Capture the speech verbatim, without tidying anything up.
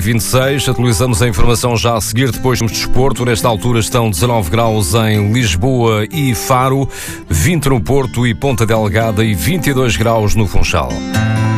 vinte e seis, atualizamos a informação já a seguir, depois do desporto. Nesta altura estão dezanove graus em Lisboa e Faro, vinte no Porto e Ponta Delgada e vinte e dois graus no Funchal.